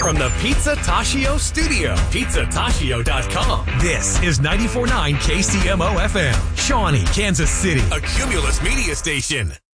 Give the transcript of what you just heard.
from the Pizza Tashio studio. PizzaTashio.com. This is 94.9 KCMO FM, Shawnee, Kansas City, a Cumulus media station.